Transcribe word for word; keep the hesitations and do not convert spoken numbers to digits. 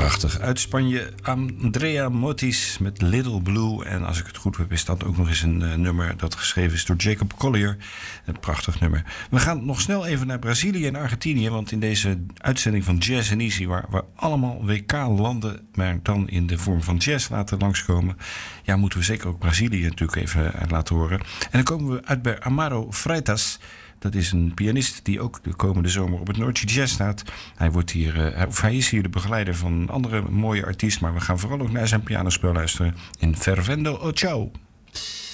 Prachtig. Uit Spanje, Andrea Motis met Little Blue. En als ik het goed heb, is dat ook nog eens een uh, nummer dat geschreven is door Jacob Collier. Een prachtig nummer. We gaan nog snel even naar Brazilië en Argentinië. Want in deze uitzending van Jazz and Easy, waar we allemaal W K-landen, maar dan in de vorm van jazz laten langskomen, ja, moeten we zeker ook Brazilië natuurlijk even laten horen. En dan komen we uit bij Amaro Freitas. Dat is een pianist die ook de komende zomer op het Noordje Jazz staat. Hij, wordt hier, uh, of hij is hier de begeleider van een andere mooie artiest. Maar we gaan vooral ook naar zijn pianospel luisteren in Fervendo o Ciao.